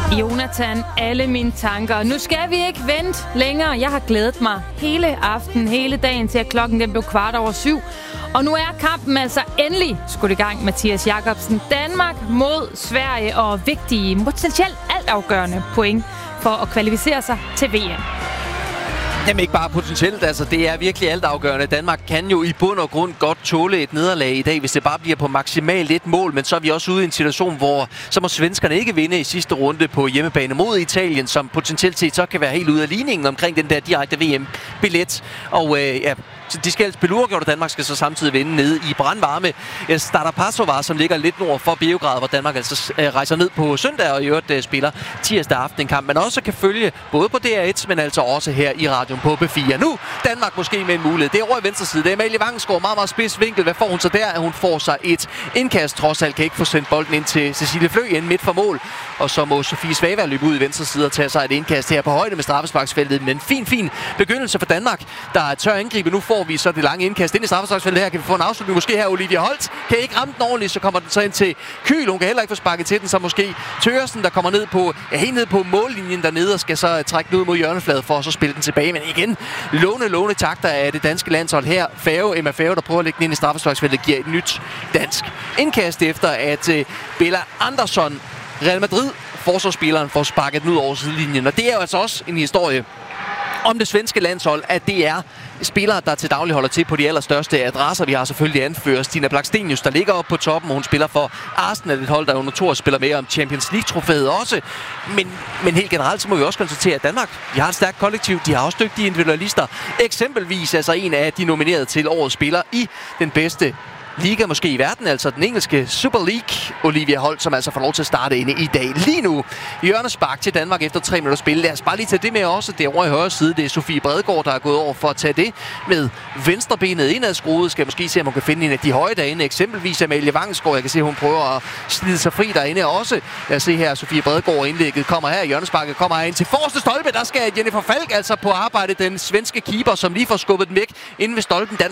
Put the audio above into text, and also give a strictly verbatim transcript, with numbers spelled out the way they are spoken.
Jonathan, alle mine tanker. Nu skal vi ikke vente længere. Jeg har glædet mig hele aften, hele dagen til, at klokken den blev kvart over syv. Og nu er kampen altså endelig skudt i gang, Mathias Jakobsen. Danmark mod Sverige og vigtige, potentielt altafgørende point for at kvalificere sig til V M. Jamen ikke bare potentielt, altså det er virkelig altafgørende. Danmark kan jo i bund og grund godt tåle et nederlag i dag, hvis det bare bliver på maksimalt et mål. Men så er vi også ude i en situation, hvor så må svenskerne ikke vinde i sidste runde på hjemmebane mod Italien, som potentielt set så kan være helt ude af ligningen omkring den der direkte V M-billet. Og øh, ja, de skal spille uafgjort, og Danmark skal så samtidig vinde nede i brandvarme Stara Pazova, som ligger lidt nord for Beograd, hvor Danmark altså øh, rejser ned på søndag og i øvrigt øh, spiller tirsdag aften en kamp, man også kan følge både på D R et, men altså også her i radioen på B fire. Nu Danmark måske med en mulighed. Det er over i venstre side. Det er Amalie Vangsgaard, meget, meget spids vinkel. Hvad får hun så der? Hun får sig et indkast. Trods alt kan ikke få sendt bolden ind til Cecilie Flø ind midt for mål. Og så må Sofie Svava løbe ud i venstre side og tage sig et indkast her på højde med straffesparksfeltet. Men en fin, fin begyndelse for Danmark, der er tør angribe. Nu får vi så det lange indkast ind i straffesparksfeltet her. Kan vi få en afslutning? Måske her Olivia Holt. Kan ikke ramme den ordentligt, så kommer den så ind til Kyl. Hun kan heller ikke få sparket til den, så måske Tøresen, der kommer ned på, ja, helt ned på mållinjen dernede og skal så trække den ud mod hjørnefladet for at så spille den tilbage. Men igen, låne, låne takter af det danske landshold her. Fave, Emma Fave, der prøver at lægge den ind i straffesparksfeltet, giver et nyt dansk indkast efter, at uh, Bella Andersson, Real Madrid, forsvarsspilleren, får sparket den ud over sidelinjen. Og det er jo altså også en historie om det svenske landshold, at det er spillere, der til daglig holder til på de allerstørste adresser. Vi har selvfølgelig anfører Stina Blackstenius, der ligger oppe på toppen. Hun spiller for Arsenal, et hold, der under to år spiller med om Champions League-trofæet også. Men, men helt generelt, så må vi også konstatere, at Danmark, de har et stærkt kollektiv. De har også dygtige individualister. Eksempelvis altså en af de nominerede til årets spiller i den bedste liga måske i verden, altså den engelske Super League, Olivia Holt, som altså får lov til at starte inde i dag. Lige nu, hjørnespark til Danmark efter tre minutter spil. Lad os bare lige tage det med også. Det er over i højre side. Det er Sofie Bredegaard, der er gået over for at tage det med venstrebenet indadskruet. Skal måske se, om hun kan finde en af de høje derinde. Eksempelvis Amalie Vangsgaard. Jeg kan se, at hun prøver at slide sig fri derinde også. Lad os se her, Sofie Bredegaard indlægget kommer her. Hjørnesparket kommer her ind til forreste stolpe. Der skal Jennifer Falk altså på arbejde, den svenske keeper, som lige får skubbet den væk inden ved stolpen.